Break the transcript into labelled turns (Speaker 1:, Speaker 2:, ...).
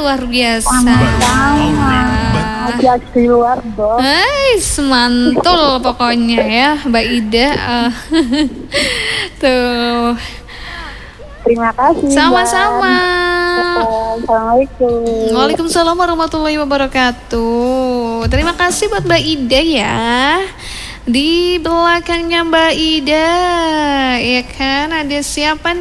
Speaker 1: luar biasa.
Speaker 2: Di luar dong.
Speaker 1: Mantul pokoknya ya Mbak Ida. Tuh.
Speaker 2: Terima kasih.
Speaker 1: Sama-sama.
Speaker 2: Assalamualaikum.
Speaker 1: Waalaikumsalam warahmatullahi wabarakatuh. Terima kasih buat Mbak Ida ya. Di belakangnya Mbak Ida, ya kan ada siapa